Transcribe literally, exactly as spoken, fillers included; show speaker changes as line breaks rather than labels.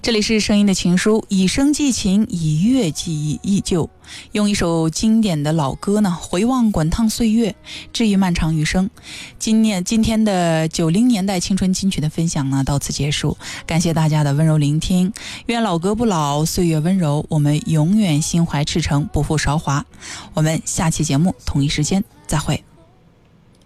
这里是声音的情书，以声寄情，以乐记忆忆旧，用一首经典的老歌呢，回望滚烫岁月，治愈漫长余生。今年今天的九零年代青春金曲的分享呢，到此结束。感谢大家的温柔聆听，愿老歌不老，岁月温柔，我们永远心怀赤诚，不负韶华。我们下期节目同一时间再会。